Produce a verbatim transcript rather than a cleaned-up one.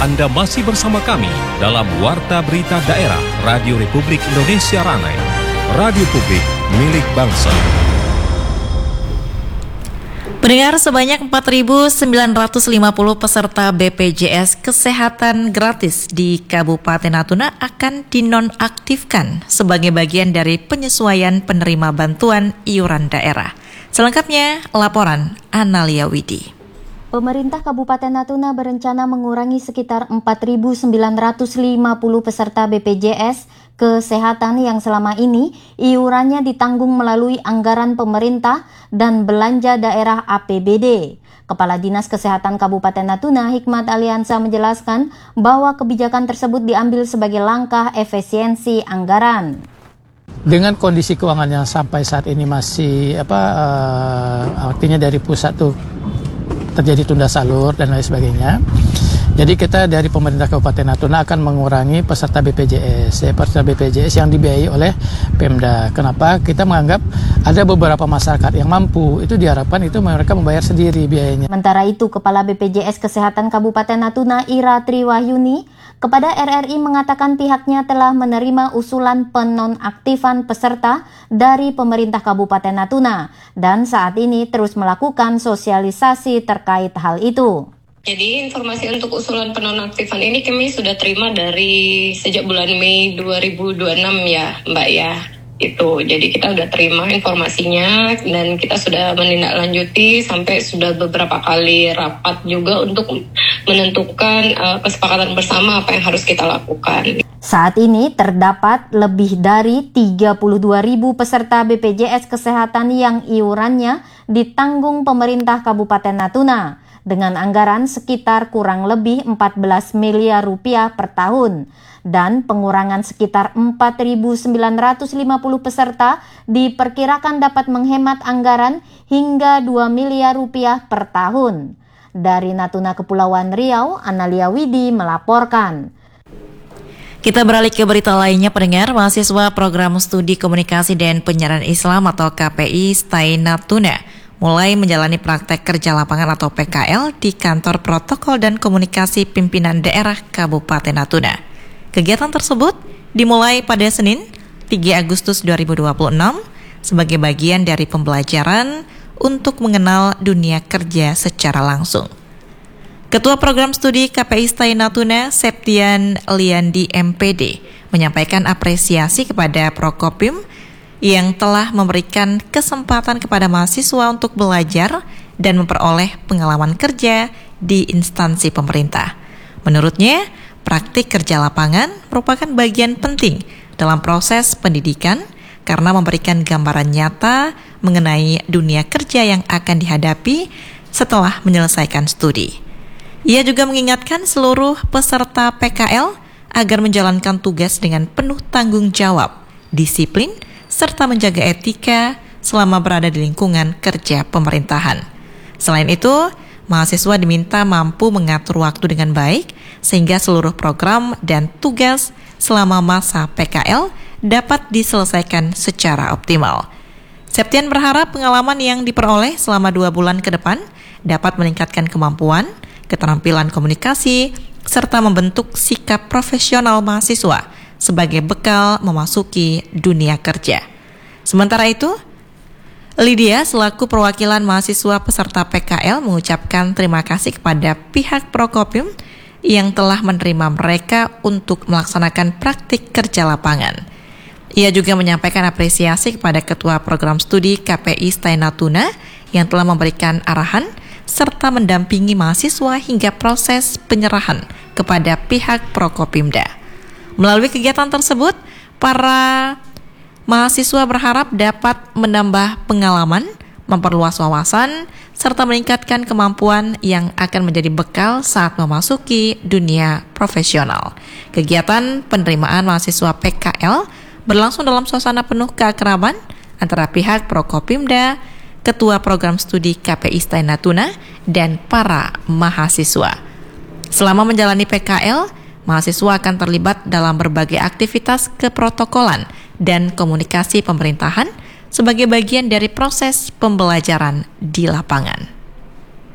Anda masih bersama kami dalam Warta Berita Daerah Radio Republik Indonesia Ranai, radio publik milik bangsa. Pendengar, sebanyak empat ribu sembilan ratus lima puluh peserta B P J S Kesehatan gratis di Kabupaten Natuna akan dinonaktifkan sebagai bagian dari penyesuaian penerima bantuan iuran daerah. Selengkapnya, laporan Analia Widi. Pemerintah Kabupaten Natuna berencana mengurangi sekitar empat ribu sembilan ratus lima puluh peserta B P J S Kesehatan yang selama ini iurannya ditanggung melalui anggaran pemerintah dan belanja daerah A P B D. Kepala Dinas Kesehatan Kabupaten Natuna, Hikmat Aliansa, menjelaskan bahwa kebijakan tersebut diambil sebagai langkah efisiensi anggaran. Dengan kondisi keuangan yang sampai saat ini masih apa uh, artinya dari pusat tuh terjadi tunda salur dan lain sebagainya. Jadi kita dari pemerintah Kabupaten Natuna akan mengurangi peserta B P J S, ya, peserta B P J S yang dibiayai oleh Pemda. Kenapa? Kita menganggap ada beberapa masyarakat yang mampu, itu diharapkan itu mereka membayar sendiri biayanya. Sementara itu, Kepala B P J S Kesehatan Kabupaten Natuna, Ira Triwahyuni, kepada R R I mengatakan pihaknya telah menerima usulan penonaktifan peserta dari pemerintah Kabupaten Natuna dan saat ini terus melakukan sosialisasi terkait hal itu. Jadi informasi untuk usulan penonaktifan ini kami sudah terima dari sejak bulan Mei dua ribu dua puluh enam ya Mbak ya. Itu, jadi kita sudah terima informasinya dan kita sudah menindaklanjuti sampai sudah beberapa kali rapat juga untuk menentukan uh, kesepakatan bersama apa yang harus kita lakukan. Saat ini terdapat lebih dari tiga puluh dua ribu peserta B P J S Kesehatan yang iurannya ditanggung pemerintah Kabupaten Natuna dengan anggaran sekitar kurang lebih empat belas miliar rupiah per tahun. Dan pengurangan sekitar empat ribu sembilan ratus lima puluh peserta diperkirakan dapat menghemat anggaran hingga dua miliar rupiah per tahun. Dari Natuna Kepulauan Riau, Analia Widi melaporkan. Kita beralih ke berita lainnya, pendengar. Mahasiswa Program Studi Komunikasi dan Penyiaran Islam atau K P I S T A I Natuna mulai menjalani praktek kerja lapangan atau P K L di Kantor Protokol dan Komunikasi Pimpinan Daerah Kabupaten Natuna. Kegiatan tersebut dimulai pada Senin tiga Agustus dua ribu dua puluh enam sebagai bagian dari pembelajaran untuk mengenal dunia kerja secara langsung. Ketua Program Studi K P I S T A I Natuna, Septian Liandi M P D, menyampaikan apresiasi kepada Prokopim yang telah memberikan kesempatan kepada mahasiswa untuk belajar dan memperoleh pengalaman kerja di instansi pemerintah. Menurutnya, praktik kerja lapangan merupakan bagian penting dalam proses pendidikan karena memberikan gambaran nyata mengenai dunia kerja yang akan dihadapi setelah menyelesaikan studi. Ia juga mengingatkan seluruh peserta P K L agar menjalankan tugas dengan penuh tanggung jawab, disiplin, serta menjaga etika selama berada di lingkungan kerja pemerintahan. Selain itu, mahasiswa diminta mampu mengatur waktu dengan baik sehingga seluruh program dan tugas selama masa P K L dapat diselesaikan secara optimal. Septian berharap pengalaman yang diperoleh selama dua bulan ke depan dapat meningkatkan kemampuan, keterampilan komunikasi, serta membentuk sikap profesional mahasiswa sebagai bekal memasuki dunia kerja. Sementara itu, Lydia selaku perwakilan mahasiswa peserta P K L mengucapkan terima kasih kepada pihak Prokopim yang telah menerima mereka untuk melaksanakan praktik kerja lapangan. Ia juga menyampaikan apresiasi kepada Ketua Program Studi K P I S T A I Natuna yang telah memberikan arahan serta mendampingi mahasiswa hingga proses penyerahan kepada pihak Prokopimda. Melalui kegiatan tersebut, para mahasiswa berharap dapat menambah pengalaman, memperluas wawasan, serta meningkatkan kemampuan yang akan menjadi bekal saat memasuki dunia profesional. Kegiatan penerimaan mahasiswa P K L berlangsung dalam suasana penuh keakraban antara pihak Prokopimda, Ketua Program Studi K P I S T A I Natuna, dan para mahasiswa. Selama menjalani P K L, mahasiswa akan terlibat dalam berbagai aktivitas keprotokolan dan komunikasi pemerintahan sebagai bagian dari proses pembelajaran di lapangan.